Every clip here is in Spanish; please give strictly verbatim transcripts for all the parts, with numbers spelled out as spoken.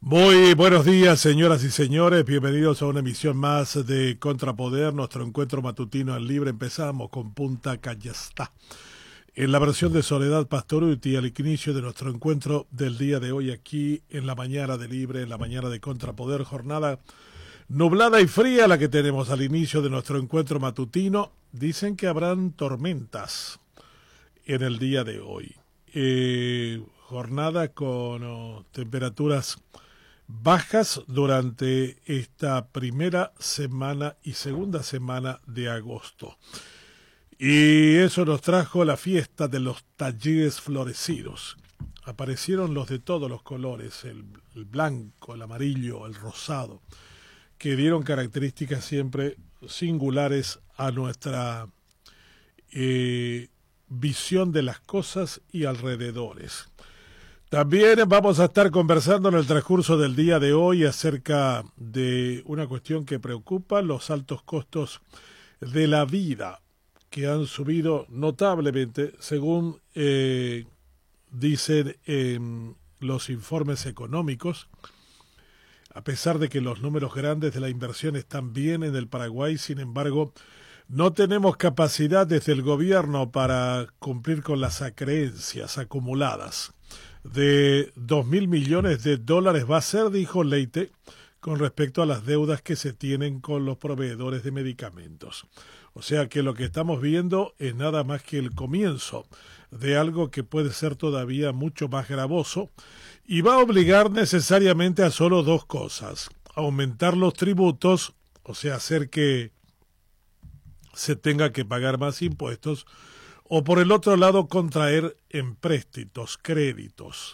Muy buenos días, señoras y señores. Bienvenidos a una emisión más de Contrapoder, nuestro encuentro matutino en Libre. Empezamos con Punta Callastá. En la versión de Soledad Pastoruti, al inicio de nuestro encuentro del día de hoy aquí en la mañana de Libre, en la mañana de Contrapoder, jornada nublada y fría la que tenemos al inicio de nuestro encuentro matutino. Dicen que habrán tormentas en el día de hoy. Eh, jornada con oh, temperaturas bajas durante esta primera semana y segunda semana de agosto. Y eso nos trajo la fiesta de los talleres florecidos. Aparecieron los de todos los colores, el, el blanco, el amarillo, el rosado, que dieron características siempre singulares a nuestra eh, visión de las cosas y alrededores. También vamos a estar conversando en el transcurso del día de hoy acerca de una cuestión que preocupa, los altos costos de la vida, que han subido notablemente, según eh, dicen eh, los informes económicos. A pesar de que los números grandes de la inversión están bien en el Paraguay, sin embargo, no tenemos capacidad desde el gobierno para cumplir con las acreencias acumuladas. De dos mil millones de dólares va a ser, dijo Leite, con respecto a las deudas que se tienen con los proveedores de medicamentos. O sea que lo que estamos viendo es nada más que el comienzo de algo que puede ser todavía mucho más gravoso y va a obligar necesariamente a solo dos cosas: aumentar los tributos, o sea, hacer que se tenga que pagar más impuestos, o por el otro lado contraer empréstitos, créditos,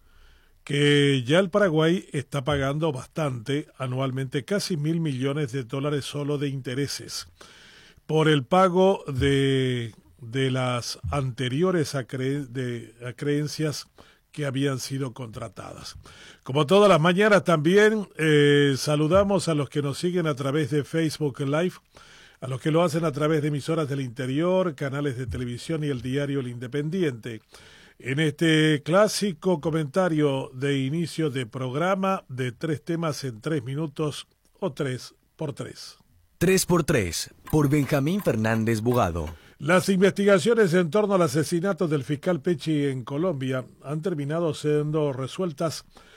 que ya el Paraguay está pagando bastante anualmente, casi mil millones de dólares solo de intereses, por el pago de, de las anteriores acre, de, acreencias que habían sido contratadas. Como todas las mañanas también eh, saludamos a los que nos siguen a través de Facebook Live, a los que lo hacen a través de emisoras del interior, canales de televisión y el diario El Independiente. En este clásico comentario de inicio de programa de tres temas en tres minutos o tres por tres. tres por tres, por Benjamín Fernández Bugado. Las investigaciones en torno al asesinato del fiscal Pecci en Colombia han terminado siendo resueltas